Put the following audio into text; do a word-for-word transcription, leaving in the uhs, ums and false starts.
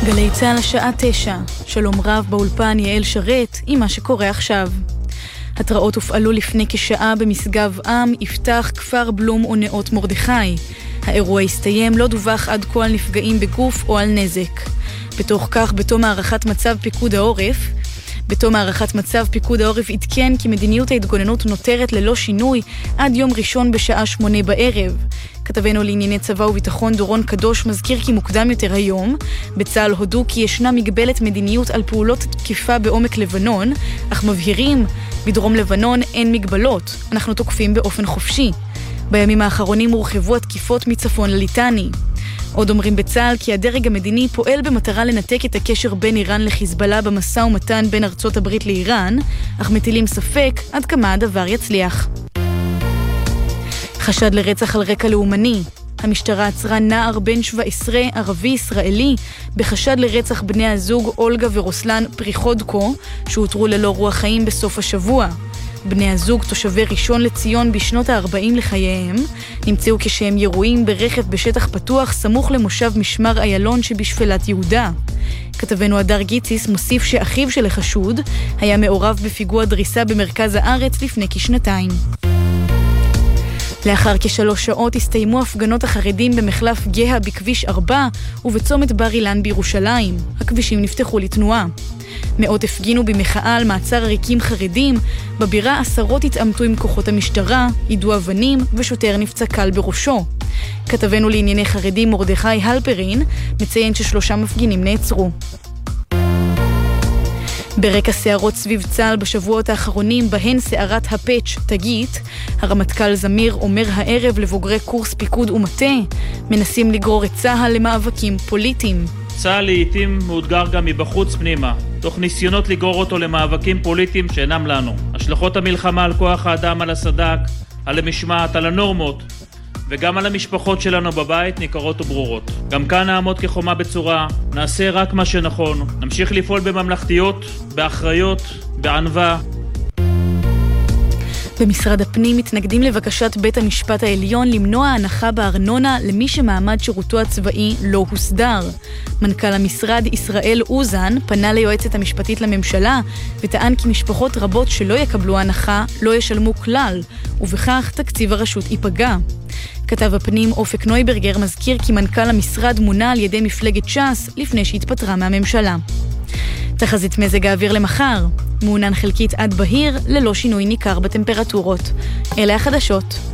גלי צהל השעה תשע, שלום רב באולפן יעל שרת עם מה שקורה עכשיו. התראות הופעלו לפני כשעה במסגב עם, יפתח, כפר בלום או נאות מרדכי. האירוע הסתיים, לא דווח עד כה על נפגעים בגוף או על נזק. בתוך כך, בתום הערכת מצב פיקוד העורף, בתום הערכת מצב פיקוד העורף עדכן כי מדיניות ההתגוננות נותרת ללא שינוי עד יום ראשון בשעה שמונה בערב. כתבנו לענייני צבא וביטחון דורון קדוש מזכיר כי מוקדם יותר היום, בצה"ל הודו כי ישנה מגבלת מדיניות על פעולות תקיפה בעומק לבנון, אך מבהירים, בדרום לבנון אין מגבלות, אנחנו תוקפים באופן חופשי. בימים האחרונים הורחבו התקיפות מצפון לליטני. עוד אומרים בצה"ל כי הדרג המדיני פועל במטרה לנתק את הקשר בין איראן לחיזבאללה במשא ומתן בין ארצות הברית לאיראן, אך מטילים ספק עד כמה הדבר יצליח. חשד לרצח על רקע לאומני. המשטרה עצרה נער בן שבע עשרה ערבי ישראלי בחשד לרצח בני הזוג אולגה ורוסלן פריחודקו שהותרו ללא רוח חיים בסוף השבוע. בני הזוג, תושבי ראשון לציון בשנות ה-ארבעים לחייהם, נמצאו כשהם ירועים ברכב בשטח פתוח סמוך למושב משמר איילון שבשפלת יהודה. כתבנו הדר גיציס מוסיף שאחיו של החשוד היה מעורב בפיגוע דריסה במרכז הארץ לפני כשנתיים. לאחר כשלוש שעות הסתיימו הפגנות החרדים במחלף גאה בכביש ארבע ובצומת בר אילן בירושלים. הכבישים נפתחו לתנועה. מאות הפגינו במחאה על מעצר עריקים חרדים, בבירה עשרות התעמתו עם כוחות המשטרה, יידו אבנים ושוטר נפצע קל בראשו. כתבנו לענייני חרדים מרדכי הלפרין מציין ששלושה מפגינים נעצרו. ברקע סערות סביב צה"ל בשבועות האחרונים בהן סערת הפאץ' תגית, הרמטכ"ל זמיר אומר הערב לבוגרי קורס פיקוד ומטה, מנסים לגרור את צה"ל למאבקים פוליטיים. צה"ל לעתים מאותגר גם מבחוץ פנימה, תוך ניסיונות לגרור אותו למאבקים פוליטיים שאינם לנו. השלכות המלחמה על כוח האדם, על הסד"כ, על המשמעת, על הנורמות, וגם על המשפחות שלנו בבית ניכרות וברורות. גם כאן נעמוד כחומה בצורה, נעשה רק מה שנכון, נמשיך לפעול בממלכתיות, באחריות, בענווה. במשרד הפנים מתנגדים לבקשת בית המשפט העליון למנוע הנחה בארנונה למי שמעמד שירותו הצבאי לא הוסדר. מנכ"ל המשרד ישראל אוזן פנה ליועצת המשפטית לממשלה וטען כי משפחות רבות שלא יקבלו הנחה לא ישלמו כלל, ובכך תקציב הרשות ייפגע. כתב הפנים אופק נויברגר מזכיר כי מנכ"ל המשרד מונה על ידי מפלגת ש"ס לפני שהתפטרה מהממשלה. תחזית מזג האוויר למחר, מעונן חלקית עד בהיר ללא שינוי ניכר בטמפרטורות. אלה החדשות.